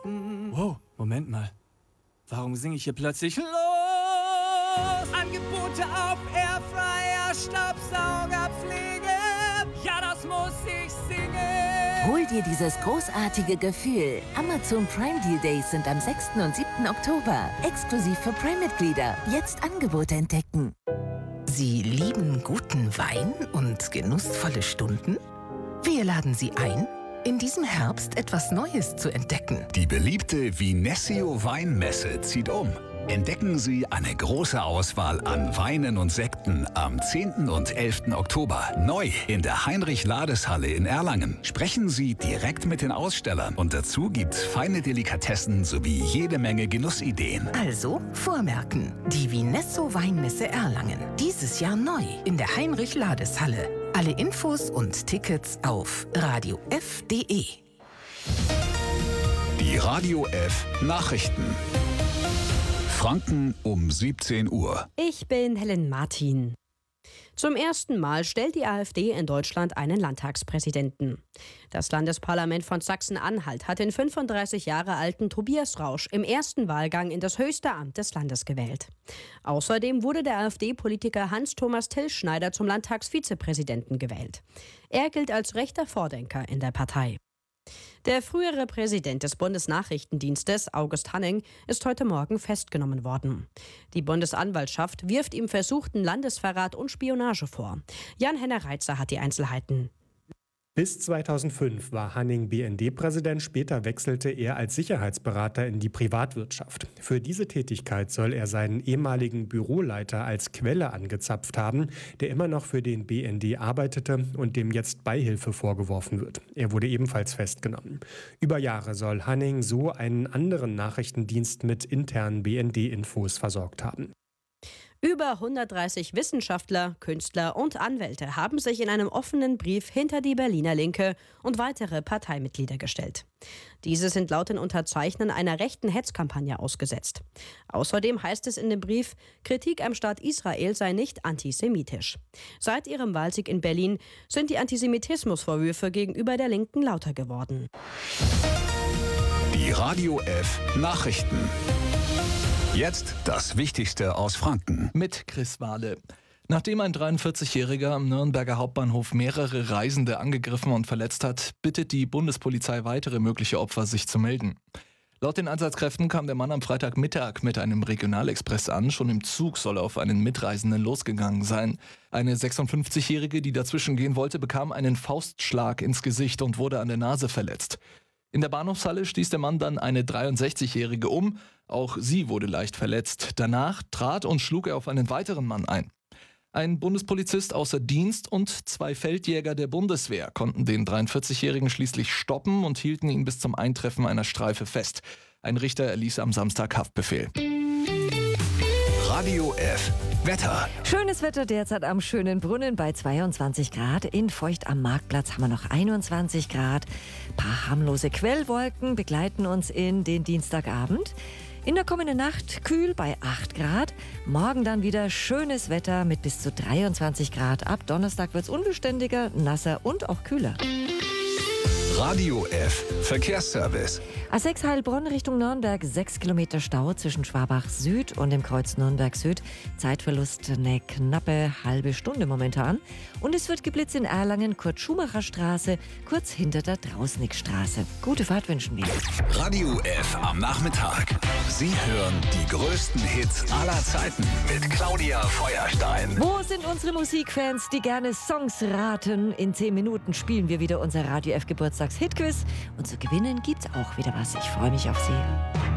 Wow, Moment mal. Warum singe ich hier plötzlich los? Angebote auf Airfryer, Staubsaugerpflege. Ja, das muss ich singen. Hol dir dieses großartige Gefühl. Amazon Prime Deal Days sind am 6. und 7. Oktober. Exklusiv für Prime-Mitglieder. Jetzt Angebote entdecken. Sie lieben guten Wein und genussvolle Stunden? Wir laden Sie ein, in diesem Herbst etwas Neues zu entdecken. Die beliebte Vinessio Weinmesse zieht um. Entdecken Sie eine große Auswahl an Weinen und Sekten am 10. und 11. Oktober. Neu in der Heinrich-Lades-Halle in Erlangen. Sprechen Sie direkt mit den Ausstellern. Und dazu gibt's feine Delikatessen sowie jede Menge Genussideen. Also vormerken, die Vinesso Weinmesse Erlangen. Dieses Jahr neu in der Heinrich-Lades-Halle. Alle Infos und Tickets auf radiof.de. Die Radio F Nachrichten. Franken um 17 Uhr. Ich bin Helen Martin. Zum ersten Mal stellt die AfD in Deutschland einen Landtagspräsidenten. Das Landesparlament von Sachsen-Anhalt hat den 35 Jahre alten Tobias Rausch im ersten Wahlgang in das höchste Amt des Landes gewählt. Außerdem wurde der AfD-Politiker Hans-Thomas Tillschneider zum Landtagsvizepräsidenten gewählt. Er gilt als rechter Vordenker in der Partei. Der frühere Präsident des Bundesnachrichtendienstes, August Hanning, ist heute Morgen festgenommen worden. Die Bundesanwaltschaft wirft ihm versuchten Landesverrat und Spionage vor. Jan-Henner Reitzer hat die Einzelheiten. Bis 2005 war Hanning BND-Präsident, später wechselte er als Sicherheitsberater in die Privatwirtschaft. Für diese Tätigkeit soll er seinen ehemaligen Büroleiter als Quelle angezapft haben, der immer noch für den BND arbeitete und dem jetzt Beihilfe vorgeworfen wird. Er wurde ebenfalls festgenommen. Über Jahre soll Hanning so einen anderen Nachrichtendienst mit internen BND-Infos versorgt haben. Über 130 Wissenschaftler, Künstler und Anwälte haben sich in einem offenen Brief hinter die Berliner Linke und weitere Parteimitglieder gestellt. Diese sind laut den Unterzeichnern einer rechten Hetzkampagne ausgesetzt. Außerdem heißt es in dem Brief, Kritik am Staat Israel sei nicht antisemitisch. Seit ihrem Wahlsieg in Berlin sind die Antisemitismusvorwürfe gegenüber der Linken lauter geworden. Die Radio F Nachrichten. Jetzt das Wichtigste aus Franken. Mit Chris Wahle. Nachdem ein 43-Jähriger am Nürnberger Hauptbahnhof mehrere Reisende angegriffen und verletzt hat, bittet die Bundespolizei weitere mögliche Opfer, sich zu melden. Laut den Einsatzkräften kam der Mann am Freitagmittag mit einem Regionalexpress an. Schon im Zug soll er auf einen Mitreisenden losgegangen sein. Eine 56-Jährige, die dazwischen gehen wollte, bekam einen Faustschlag ins Gesicht und wurde an der Nase verletzt. In der Bahnhofshalle stieß der Mann dann eine 63-Jährige um. Auch sie wurde leicht verletzt. Danach trat und schlug er auf einen weiteren Mann ein. Ein Bundespolizist außer Dienst und 2 Feldjäger der Bundeswehr konnten den 43-Jährigen schließlich stoppen und hielten ihn bis zum Eintreffen einer Streife fest. Ein Richter erließ am Samstag Haftbefehl. Radio F Wetter. Schönes Wetter derzeit am schönen Brunnen bei 22 Grad. In Feucht am Marktplatz haben wir noch 21 Grad. Ein paar harmlose Quellwolken begleiten uns in den Dienstagabend. In der kommenden Nacht kühl bei 8 Grad. Morgen dann wieder schönes Wetter mit bis zu 23 Grad. Ab Donnerstag wird es unbeständiger, nasser und auch kühler. Radio F Verkehrsservice. A6 Heilbronn Richtung Nürnberg, 6 Kilometer Stau zwischen Schwabach Süd und dem Kreuz Nürnberg Süd. Zeitverlust eine knappe halbe Stunde momentan. Und es wird geblitzt in Erlangen, Kurt-Schumacher-Straße, kurz hinter der Drausnickstraße. Gute Fahrt wünschen wir. Radio F am Nachmittag. Sie hören die größten Hits aller Zeiten mit Claudia Feuerstein. Wo sind unsere Musikfans, die gerne Songs raten? In 10 Minuten spielen wir wieder unser Radio F Geburtstags-Hitquiz. Und zu gewinnen gibt's auch wieder was. Ich freue mich auf Sie.